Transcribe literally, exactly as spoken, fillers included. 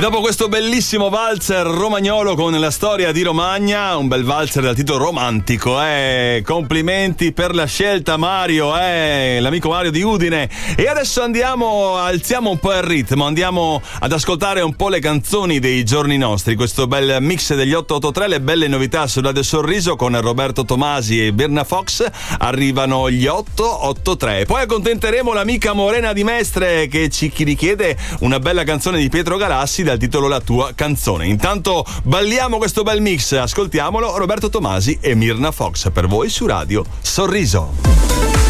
dopo questo bellissimo valzer romagnolo con la storia di Romagna, un bel valzer dal titolo romantico, eh. Complimenti per la scelta, Mario, eh. L'amico Mario di Udine. E adesso andiamo, alziamo un po' il ritmo, andiamo ad ascoltare un po' le canzoni dei giorni nostri. Questo bel mix degli otto otto tre, le belle novità su Radio Sorriso con Roberto Tomasi e Birna Fox. Arrivano gli otto otto tre. Poi accontenteremo l'amica Morena di Mestre che ci richiede una bella canzone di Pietro Galassi dal titolo La tua canzone. Intanto balliamo questo bel mix, ascoltiamolo. Roberto Tomasi e Mirna Fox per voi su Radio Sorriso.